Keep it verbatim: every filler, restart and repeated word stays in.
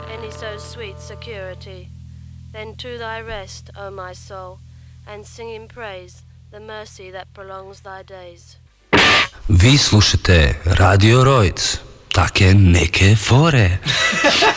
any so sweet security. Then to thy rest, O my soul, and sing in praise the mercy that prolongs thy days. Vi slušate Radio Rojc, take neke fore.